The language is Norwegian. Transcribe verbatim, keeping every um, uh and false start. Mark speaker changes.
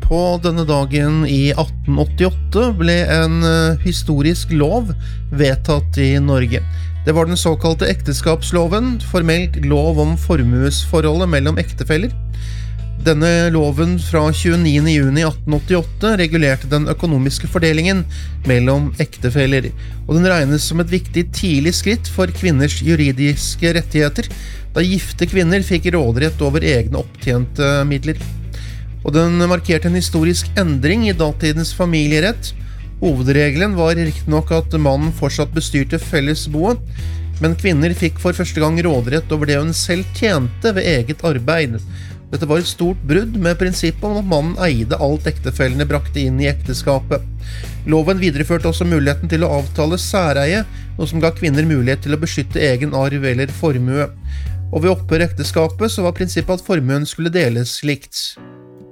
Speaker 1: På denne dagen i atten åttiåtte ble en historisk lov vedtatt i Norge. Det var den såkalte ekteskapsloven, formelt lov om formuesforholdet mellom ektefeller. Denne loven fra tjueniende juni atten åttiåtte regulerte den økonomiske fordelingen mellom ektefeller, og den regnes som et viktig tidlig skritt for kvinners juridiske rettigheter, da gifte kvinner fikk råderett over egne opptjente midler. Og den markerte en historisk endring i datidens familierett. Hovedregelen var riktignok at mannen fortsatt bestyrte fellesboet, men kvinner fikk for første gang råderett over det hun selv tjente ved eget arbeid. Dette var et stort brudd med prinsippet om at mannen eide alt ektefellene brakte inn i ekteskapet. Loven videreførte også muligheten til å avtale særeie, noe som ga kvinner mulighet til å beskytte egen arv eller formue. Og ved opphør ekteskapet så var prinsippet at formuen skulle deles likt.